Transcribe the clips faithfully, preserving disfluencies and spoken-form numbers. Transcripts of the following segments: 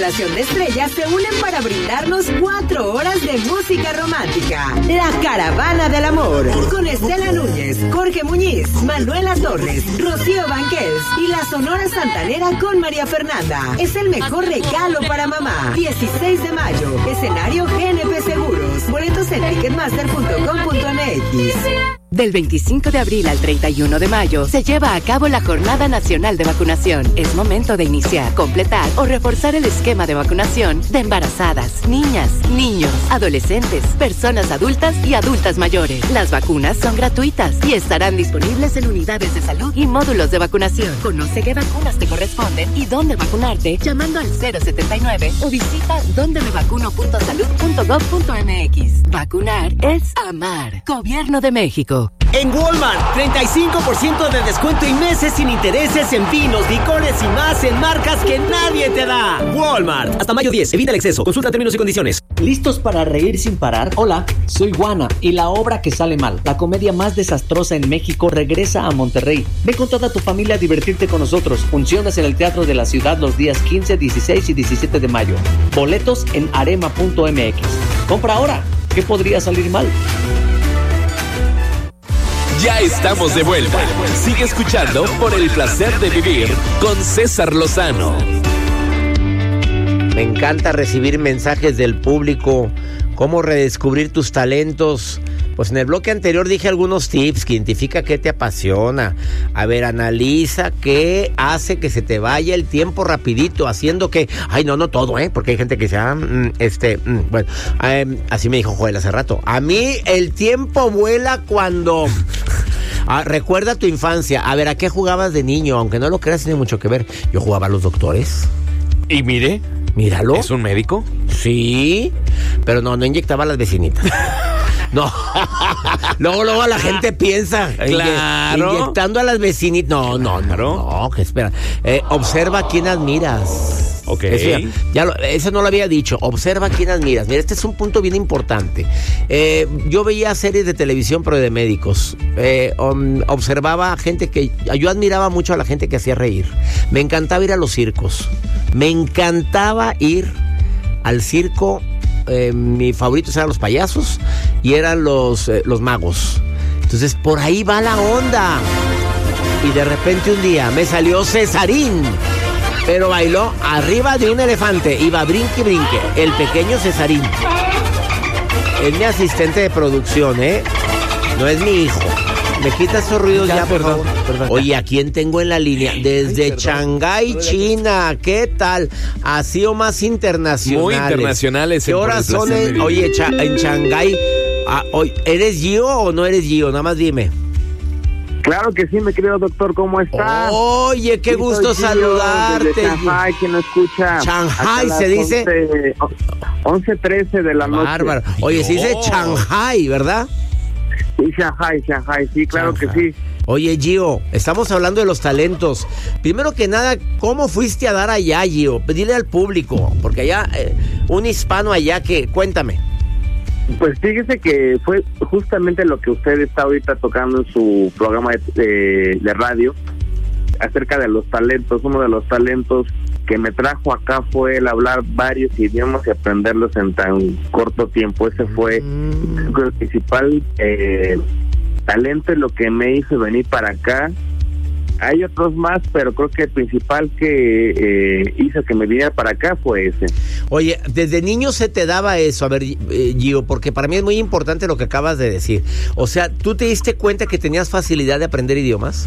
constelación de estrellas se unen para brindarnos cuatro horas de música romántica. La Caravana del Amor, con Estela Núñez, Jorge Muñiz, Manuela Torres, Rocío Banquels y la Sonora Santanera con María Fernanda. Es el mejor regalo para mamá. dieciséis de mayo, escenario G N P Seguros. Boletos en ticketmaster punto com punto m x. Del veinticinco de abril al treinta y uno de mayo se lleva a cabo la Jornada Nacional de Vacunación. Es momento de iniciar, completar o reforzar el esquema de vacunación de embarazadas, niñas, niños, adolescentes, personas adultas y adultas mayores. Las vacunas son gratuitas y estarán disponibles en unidades de salud y módulos de vacunación. Conoce qué vacunas te corresponden y dónde vacunarte llamando al cero setenta y nueve o visita donde me vacuno punto salud punto gov punto m x. Vacunar es amar. Gobierno de México. En Walmart, treinta y cinco por ciento de descuento y meses sin intereses en vinos, licores y más en marcas que nadie te da. Walmart, hasta mayo diez, evita el exceso, consulta términos y condiciones. ¿Listos para reír sin parar? Hola, soy Juana y la obra que sale mal, la comedia más desastrosa en México, regresa a Monterrey. Ven con toda tu familia a divertirte con nosotros. Funciones en el Teatro de la Ciudad los días quince, dieciséis y diecisiete de mayo. Boletos en arema punto m x. Compra ahora, ¿qué podría salir mal? Ya estamos de vuelta. Sigue escuchando Por el Placer de Vivir con César Lozano. Me encanta recibir mensajes del público. Cómo redescubrir tus talentos. Pues en el bloque anterior dije algunos tips que identifica qué te apasiona. A ver, analiza qué hace que se te vaya el tiempo rapidito, haciendo que... Ay, no, no todo, ¿eh? Porque hay gente que dice, ah, mm, este... Mm, bueno, eh, así me dijo Joel hace rato. A mí el tiempo vuela cuando... Ah, recuerda tu infancia. A ver, ¿a qué jugabas de niño? Aunque no lo creas, tiene mucho que ver. Yo jugaba a los doctores. Y mire... Míralo. ¿Es un médico? Sí, pero no, no inyectaba a las vecinitas. No, luego, luego la gente piensa, claro, inyectando a las vecinitas. No, no, no, no, que espera. Eh, observa a quién admiras. Ok. Eso, ya, ya lo, eso no lo había dicho. Observa a quién admiras. Mira, este es un punto bien importante. Eh, yo veía series de televisión, pero de médicos. Eh, um, observaba a gente que... Yo admiraba mucho a la gente que hacía reír. Me encantaba ir a los circos. Me encantaba ir al circo. Eh, mi favorito eran los payasos y eran los, eh, los magos. Entonces por ahí va la onda. Y de repente un día me salió Cesarín, pero bailó arriba de un elefante. Iba brinque y brinque. El pequeño Cesarín. Es mi asistente de producción, ¿eh? No es mi hijo. Me quita esos ruidos ya, ya por perdón, favor. Perdón. Oye, ¿a quién tengo en la línea? Desde Ay, Shanghái, China. ¿Qué tal? Así o más internacionales. Muy internacionales. ¿Qué horas son en, oye, cha, en Shanghái? Ah, oye, ¿eres Gio o no eres Gio? Nada más dime. Claro que sí, mi querido doctor, ¿cómo estás? Oye, qué sí, gusto saludarte. Shanghái, ¿quién no escucha? Shanghái se dice... once trece de la noche. Bárbaro. Oye, se dice Shanghái, ¿verdad? Sí, Shanghái, Shanghái, sí, claro Shanghái. que sí. Oye, Gio, estamos hablando de los talentos. Primero que nada, ¿cómo fuiste a dar allá, Gio? Dile al público, porque allá, eh, un hispano allá que... Cuéntame. Pues fíjese que fue justamente lo que usted está ahorita tocando en su programa de, de, de radio, acerca de los talentos. Uno de los talentos que me trajo acá fue el hablar varios idiomas y aprenderlos en tan corto tiempo. Ese fue mm. el principal eh, talento, lo que me hizo venir para acá. Hay otros más, pero creo que el principal que eh, hizo que me viniera para acá fue ese. Oye, desde niño se te daba eso, a ver, eh, Gio, porque para mí es muy importante lo que acabas de decir. O sea, ¿tú te diste cuenta que tenías facilidad de aprender idiomas?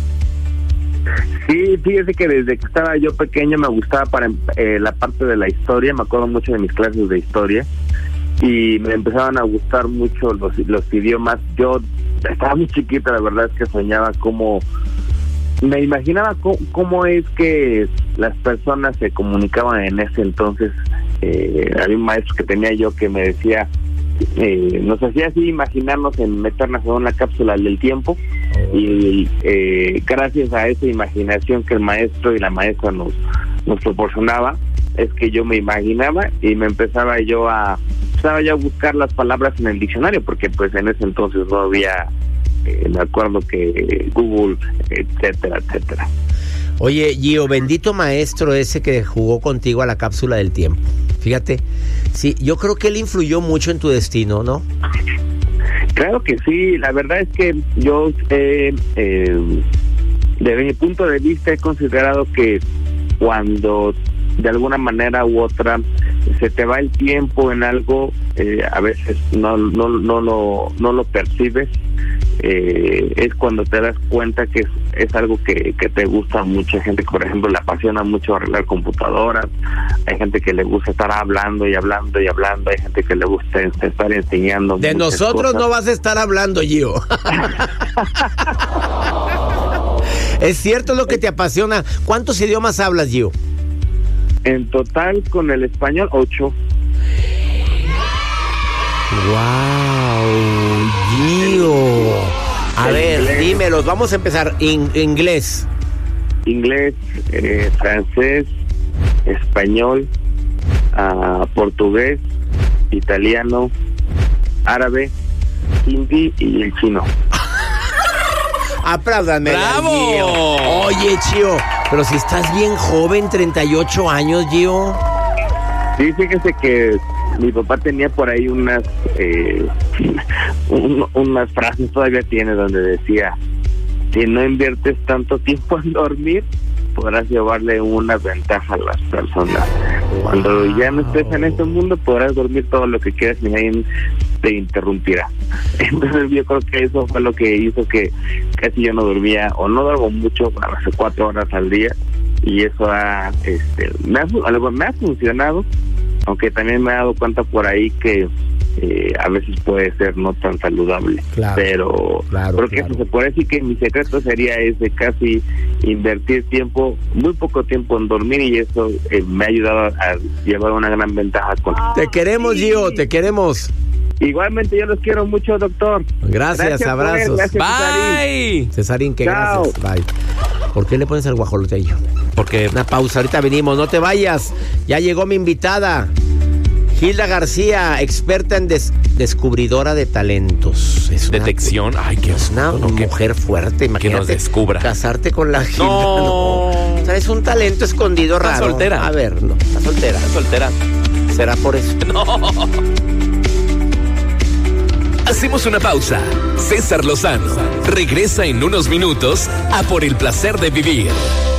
Sí, fíjese que desde que estaba yo pequeño me gustaba para eh, la parte de la historia. Me acuerdo mucho de mis clases de historia y me empezaban a gustar mucho los, los idiomas. Yo estaba muy chiquita, la verdad es que soñaba cómo... Me imaginaba cómo, cómo es que las personas se comunicaban en ese entonces. Eh, había un maestro que tenía yo que me decía, eh, nos hacía así imaginarnos en meternos en una cápsula del tiempo, y eh, gracias a esa imaginación que el maestro y la maestra nos, nos proporcionaba, es que yo me imaginaba y me empezaba yo a empezaba yo a buscar las palabras en el diccionario, porque pues en ese entonces no había... Eh, me acuerdo que Google, etcétera, etcétera. Oye, Gio, bendito maestro ese que jugó contigo a la cápsula del tiempo. Fíjate, sí, yo creo que él influyó mucho en tu destino, ¿no? Claro que sí, la verdad es que yo, eh, eh, desde mi punto de vista, he considerado que cuando de alguna manera u otra se te va el tiempo en algo, eh, a veces no no no no, no lo percibes, eh, es cuando te das cuenta que es, es algo que, que te gusta mucho. Hay gente que, por ejemplo, le apasiona mucho arreglar computadoras, hay gente que le gusta estar hablando y hablando y hablando, hay gente que le gusta estar enseñando. De nosotros cosas. No vas a estar hablando, Gio. Es cierto lo que te apasiona. ¿Cuántos idiomas hablas, Gio? En total, con el español, ocho. ¡Wow! Gio. A ver, inglés. Dímelos. Vamos a empezar. In, inglés. Inglés, eh, francés, español, uh, portugués, italiano, árabe, hindi y el chino. Apláudame. ¡Bravo! Gio. Oye, Gio, pero si estás bien joven, treinta y ocho años, Gio. Sí, fíjese que mi papá tenía por ahí unas eh, un, unas frases, todavía tiene, donde decía: si no inviertes tanto tiempo en dormir, podrás llevarle una ventaja a las personas. Wow. Cuando ya no estés en este mundo, podrás dormir todo lo que quieras y nadie te interrumpirá. Entonces yo creo que eso fue lo que hizo que casi yo no dormía, o no duermo mucho, hace cuatro horas al día, y eso ha, este, me ha, me ha funcionado, aunque también me he dado cuenta por ahí que eh, a veces puede ser no tan saludable. Claro, pero claro, creo que claro. eso se puede decir que mi secreto sería ese, casi invertir tiempo, muy poco tiempo en dormir, y eso eh, me ha ayudado a, a llevar una gran ventaja con. Te queremos, Gio, te queremos. Igualmente, yo los quiero mucho, doctor. Gracias, gracias abrazos. Gracias, bye. Cesarín, que gracias. Bye. ¿Por qué le pones el guajolote ahí? Porque una pausa, ahorita venimos, no te vayas. Ya llegó mi invitada, Hilda García, experta en des- descubridora de talentos. Es una, detección. Ay, qué es una no, mujer que, fuerte. Imagínate que nos descubra. Casarte con la Hilda. No. no. O sea, es un talento escondido está raro. Soltera. A ver, no, está soltera. Está soltera. ¿Será por eso? No. Hacemos una pausa. César Lozano regresa en unos minutos a Por el Placer de Vivir.